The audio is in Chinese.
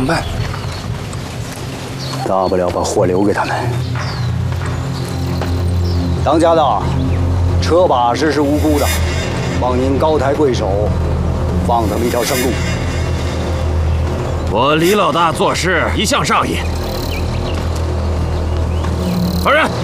么办？ 大不了把货留给他们。当家的，车把式是无辜的，望您高抬贵手，放他们一条生路。 我李老大做事一向仗义。放人！